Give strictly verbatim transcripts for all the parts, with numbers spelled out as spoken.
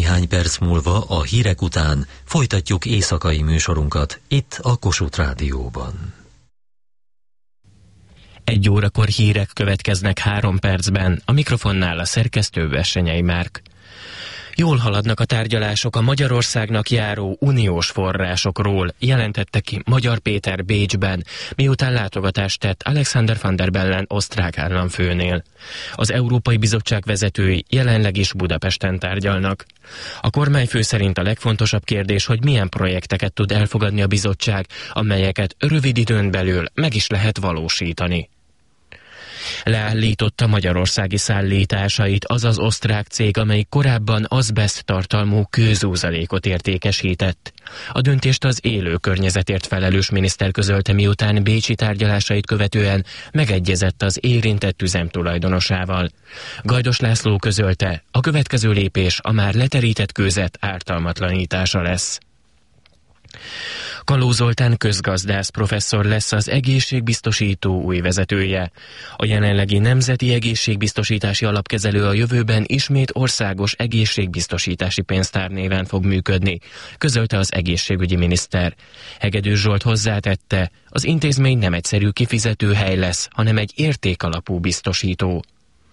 Néhány perc múlva a hírek után folytatjuk éjszakai műsorunkat itt a Kossuth Rádióban. Egy órakor hírek következnek három percben, a mikrofonnál a szerkesztő Versenyei Márk. Jól haladnak a tárgyalások a Magyarországnak járó uniós forrásokról, jelentette ki Magyar Péter Bécsben, miután látogatást tett Alexander Van der Bellen osztrák államfőnél. Az Európai Bizottság vezetői jelenleg is Budapesten tárgyalnak. A kormányfő szerint a legfontosabb kérdés, hogy milyen projekteket tud elfogadni a bizottság, amelyeket rövid időn belül meg is lehet valósítani. Leállította magyarországi szállításait az az osztrák cég, amely korábban azbeszt tartalmú kőzúzalékot értékesített. A döntést az élő környezetért felelős miniszter közölte, miután bécsi tárgyalásait követően megegyezett az érintett üzem tulajdonosával. Gajdos László közölte, a következő lépés a már leterített kőzet ártalmatlanítása lesz. Kaló Zoltán közgazdász professzor lesz az egészségbiztosító új vezetője. A jelenlegi Nemzeti Egészségbiztosítási Alapkezelő a jövőben ismét országos egészségbiztosítási pénztár néven fog működni, közölte az egészségügyi miniszter. Hegedűs Zsolt hozzátette, az intézmény nem egyszerű kifizetőhely lesz, hanem egy értékalapú biztosító.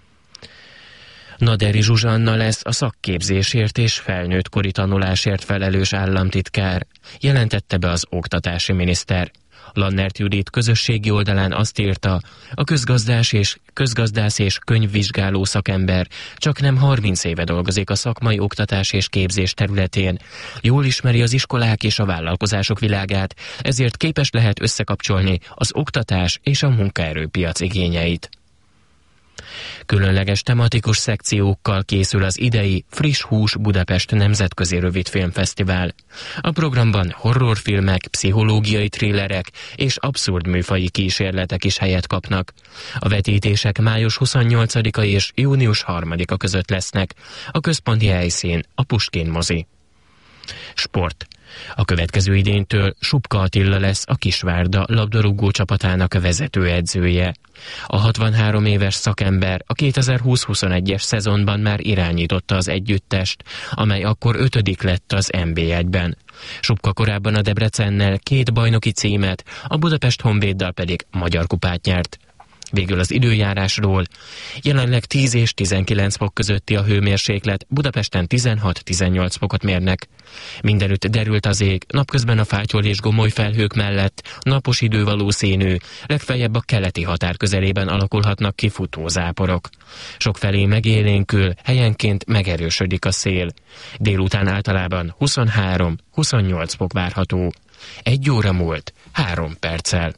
Naderi Zsuzsanna lesz a szakképzésért és felnőttkori tanulásért felelős államtitkár, jelentette be az oktatási miniszter. Lannert Judit közösségi oldalán azt írta, a közgazdás és közgazdász és könyvvizsgáló szakember csak nem harminc éve dolgozik a szakmai oktatás és képzés területén. Jól ismeri az iskolák és a vállalkozások világát, ezért képes lehet összekapcsolni az oktatás és a munkaerőpiac igényeit. Különleges tematikus szekciókkal készül az idei Friss Hús Budapest Nemzetközi Rövidfilmfesztivál. A programban horrorfilmek, pszichológiai thrillerek és abszurd műfaji kísérletek is helyet kapnak. A vetítések május huszonnyolcadika és június harmadika között lesznek. A központi helyszín a Puskén mozi. Sport. A következő idénytől Subka Attila lesz a Kisvárda labdarúgó csapatának vezetőedzője. A hatvanhárom éves szakember a kétezer-húsz-huszonegyes szezonban már irányította az együttest, amely akkor ötödik lett az en bé egyben. Subka korábban a Debrecennel két bajnoki címet, a Budapest Honvéddal pedig magyar kupát nyert. Végül az időjárásról. Jelenleg tíz és tizenkilenc fok közötti a hőmérséklet, Budapesten tizenhat-tizennyolc fokot mérnek. Mindenütt derült az ég, napközben a fátyol és gomoly felhők mellett napos idő valószínű, legfeljebb a keleti határ közelében alakulhatnak ki futózáporok. Sokfelé megélénkül, helyenként megerősödik a szél. Délután általában huszonhárom-huszonnyolc fok várható. Egy óra múlt, három perccel.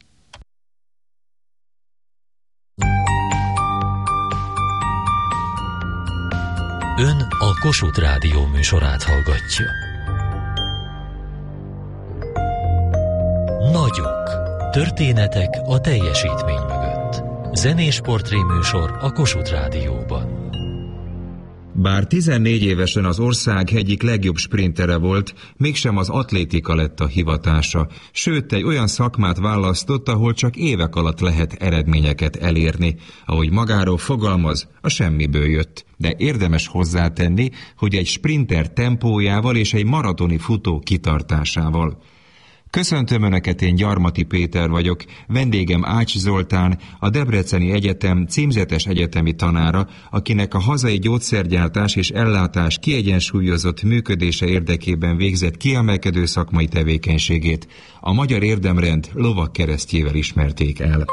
Ön a Kossuth Rádió műsorát hallgatja. Nagyok. Történetek a teljesítmény mögött. Zenés portréműsor a Kossuth Rádióban. Bár tizennégy évesen az ország egyik legjobb sprintere volt, mégsem az atlétika lett a hivatása, sőt egy olyan szakmát választott, ahol csak évek alatt lehet eredményeket elérni. Ahogy magáról fogalmaz, a semmiből jött. De érdemes hozzátenni, hogy egy sprinter tempójával és egy maratoni futó kitartásával. Köszöntöm Önöket, én Gyarmati Péter vagyok, vendégem Ács Zoltán, a Debreceni Egyetem címzetes egyetemi tanára, akinek a hazai gyógyszergyártás és ellátás kiegyensúlyozott működése érdekében végzett kiemelkedő szakmai tevékenységét a Magyar Érdemrend lovagkeresztjével ismerték el.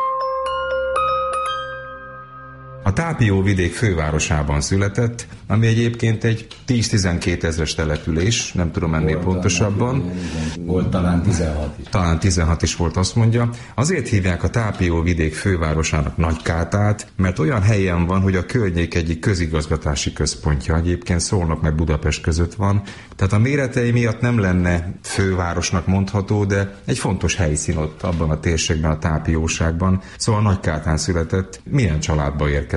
A Tápióvidék fővárosában született, ami egyébként egy tíz-tizenkét ezres település, nem tudom ennél volt pontosabban. Volt talán tizenhat is. Talán tizenhat is volt, azt mondja. Azért hívják a Tápióvidék fővárosának Nagykátát, mert olyan helyen van, hogy a környék egyik közigazgatási központja. Egyébként Szolnok meg Budapest között van. Tehát a méretei miatt nem lenne fővárosnak mondható, de egy fontos helyszín ott abban a térségben, a Tápióságban. Szóval Nagykátán született. Milyen családba érkezett?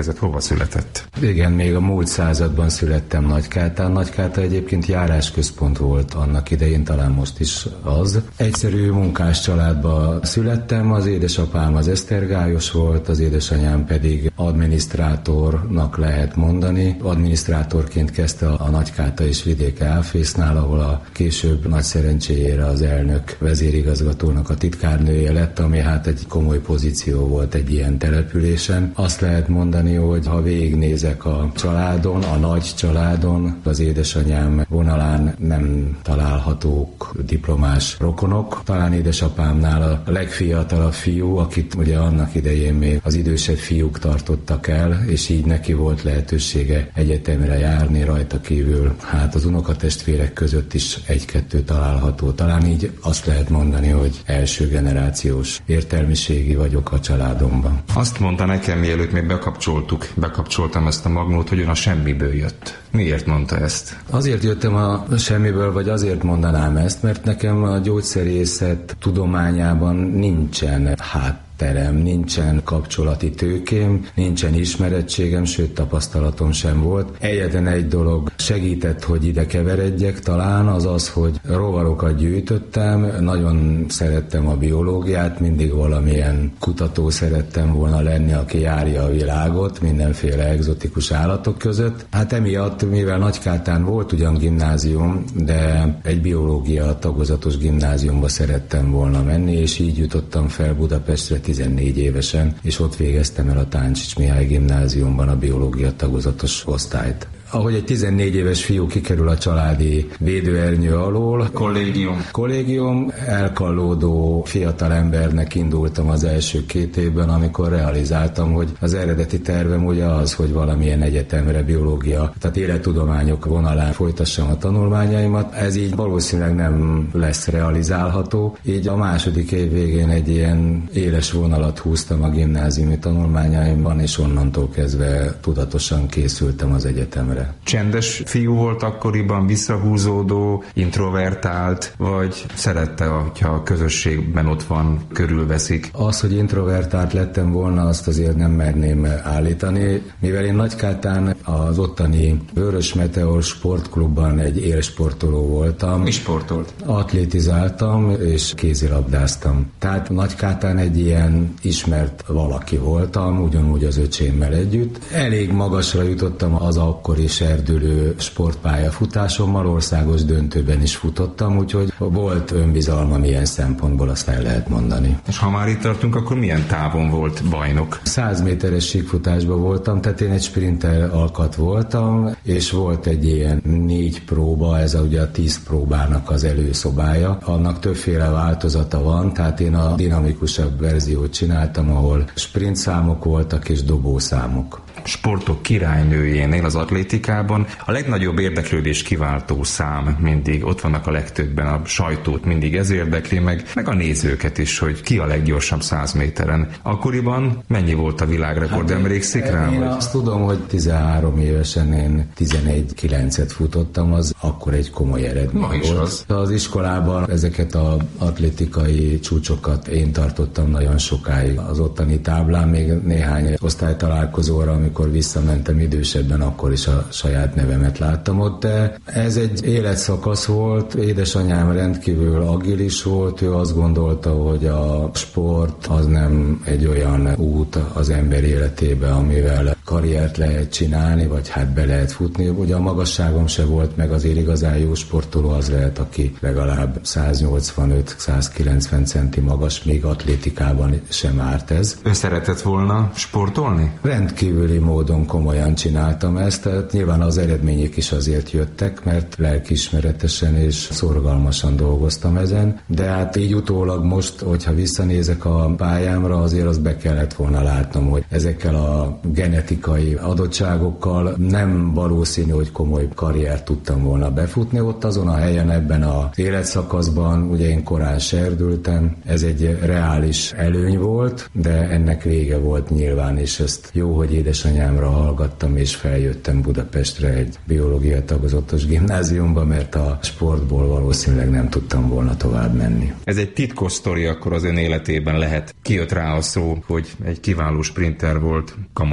érkezett, hova született? Igen, még a múlt században születtem Nagykátán. Nagykáta egyébként járásközpont volt annak idején, talán most is az. Egyszerű munkás családba születtem, az édesapám az esztergályos volt, az édesanyám pedig adminisztrátornak lehet mondani. Adminisztrátorként kezdte a Nagykáta és vidéke áfésznál, ahol a később nagy szerencséjére az elnök vezérigazgatónak a titkárnője lett, ami hát egy komoly pozíció volt egy ilyen településen. Azt lehet mondani, hogy ha végignézek a családon, a nagy családon, az édesanyám vonalán nem találhatók diplomás rokonok. Talán édesapámnál a legfiatalabb fiú, akit ugye annak idején még az idősebb fiúk tartottak el, és így neki volt lehetősége egyetemre járni, rajta kívül hát az unokatestvérek között is egy-kettő található. Talán így azt lehet mondani, hogy első generációs értelmiségi vagyok a családomban. Azt mondta nekem, mielőtt még bekapcsoltuk, bekapcsoltam ezt a magnót, hogy ön a semmiből jött. Miért mondta ezt? Azért jöttem a semmiből, vagy azért mondanám ezt, mert nekem a gyógyszerészet tudományában nincsen hát terem, nincsen kapcsolati tőkém, nincsen ismerettségem, sőt tapasztalatom sem volt. Egyetlen egy dolog segített, hogy ide keveredjek talán, az az, hogy rovarokat gyűjtöttem, nagyon szerettem a biológiát, mindig valamilyen kutató szerettem volna lenni, aki járja a világot mindenféle egzotikus állatok között. Hát emiatt, mivel Nagykátán volt ugyan gimnázium, de egy biológia tagozatos gimnáziumba szerettem volna menni, és így jutottam fel Budapestre tizennégy évesen, és ott végeztem el a Táncsics Mihály gimnáziumban a biológia tagozatos osztályt. Ahogy egy tizennégy éves fiú kikerül a családi védőernyő alól. Kollégium. Kollégium, elkallódó fiatal embernek indultam az első két évben, amikor realizáltam, hogy az eredeti tervem ugye az, hogy valamilyen egyetemre biológia, tehát élettudományok vonalán folytassam a tanulmányaimat. Ez így valószínűleg nem lesz realizálható. Így a második év végén egy ilyen éles vonalat húztam a gimnáziumi tanulmányaimban, és onnantól kezdve tudatosan készültem az egyetemre. Csendes fiú volt akkoriban, visszahúzódó, introvertált, vagy szerette, hogyha a közösségben ott van, körülveszik? Az, hogy introvertált lettem volna, azt azért nem merném állítani. Mivel én Nagykátán az ottani Vörös Meteor sportklubban egy élsportoló voltam. Mi sportolt? Atlétizáltam és kézilabdáztam. Tehát Nagykátán egy ilyen ismert valaki voltam, ugyanúgy az öcsémmel együtt. Elég magasra jutottam az akkori serdülő sportpályafutásommal, országos döntőben is futottam, úgyhogy volt önbizalmam ilyen szempontból, azt el lehet mondani. És ha már itt tartunk, akkor milyen távon volt bajnok? száz méteres síkfutásban voltam, tehát én egy sprinter alkat voltam, és volt egy ilyen négy próba, ez a, ugye a tíz próbának az előszobája. Annak többféle változata van, tehát én a dinamikusabb verziót csináltam, ahol sprintszámok voltak és dobószámok. Sportok királynőjénél az atlétikában a legnagyobb érdeklődés kiváltó szám mindig, ott vannak a legtöbben, a sajtót mindig ez érdekli meg, meg a nézőket is, hogy ki a leggyorsabb száz méteren. Akkoriban mennyi volt a világrekord, hát emlékszik rá? Én vagy? azt tudom, hogy tizenhárom évesen én tizenegy kilencet futottam, az akkor egy komoly eredmény Ma is volt. az. Az iskolában ezeket az atlétikai csúcsokat én tartottam nagyon sokáig az ottani táblán, még néhány osztálytalálkozóra, amikor visszamentem idősebben, akkor is a saját nevemet láttam ott, de ez egy életszakasz volt, édesanyám rendkívül agilis volt, ő azt gondolta, hogy a sport az nem egy olyan út az ember életébe, amivel karriert lehet csinálni, vagy hát be lehet futni. Ugye a magasságom se volt, meg azért igazán jó sportoló az lehet, aki legalább száznyolcvanöt százkilencven centi magas, még atlétikában sem árt ez. Ön szeretett volna sportolni? Rendkívüli módon komolyan csináltam ezt, tehát nyilván az eredmények is azért jöttek, mert lelkiismeretesen és szorgalmasan dolgoztam ezen, de hát így utólag most, hogyha visszanézek a pályámra, azért azt be kellett volna látnom, hogy ezekkel a genetikai adottságokkal nem valószínű, hogy komoly karriert tudtam volna befutni ott azon a helyen, ebben az életszakaszban, ugye én korán serdültem, ez egy reális előny volt, de ennek vége volt nyilván, és ezt jó, hogy édesanyámra hallgattam, és feljöttem Budapestre egy biológia tagozatos gimnáziumba, mert a sportból valószínűleg nem tudtam volna tovább menni. Ez egy titkos sztori akkor az ön életében lehet. Kijött rá a szó, hogy egy kiváló sprinter volt kamaszkorában,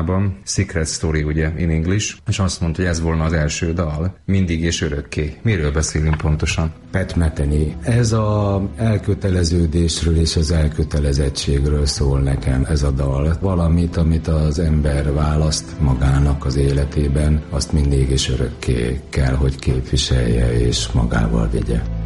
angolnyelvában, Secret Story ugye in English, és azt mondta, hogy ez volna az első dal, mindig és örökké. Miről beszélünk pontosan? Pat Metheny. Ez a elköteleződésről és az elkötelezettségről szól nekem ez a dal. Valamit, amit az ember választ magának az életében, azt mindig és örökké kell, hogy képviselje és magával vigye.